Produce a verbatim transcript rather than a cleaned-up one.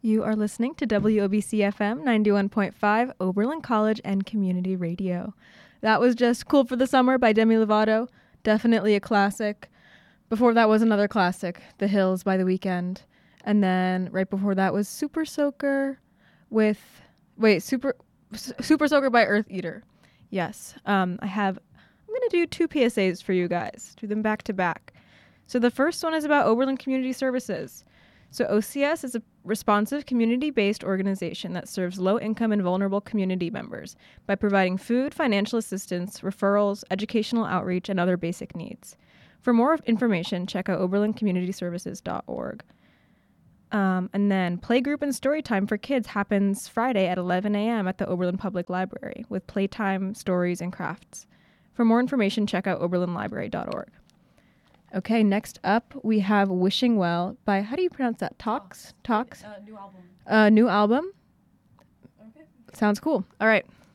You are listening to W O B C F M ninety-one point five, Oberlin College and Community Radio. That was just Cool for the Summer by Demi Lovato. Definitely a classic. Before that was another classic, The Hills by The Weeknd. And then right before that was Super Soaker with... Wait, Super Super Soaker by Earth Eater. Yes. Um, I have... I'm going to do two P S As for you guys. Do them back to back. So the first one is about Oberlin Community Services. So O C S is a responsive community-based organization that serves low-income and vulnerable community members by providing food, financial assistance, referrals, educational outreach, and other basic needs. For more information, check out oberlin community services dot org. Um, and then Playgroup and Storytime for Kids happens Friday at eleven a.m. at the Oberlin Public Library with playtime, stories, and crafts. For more information, check out oberlin library dot org. Okay, next up we have Wishing Well by, how do you pronounce that? Talks? Talks? Uh, new album. Uh, new album? Okay. Sounds cool. All right.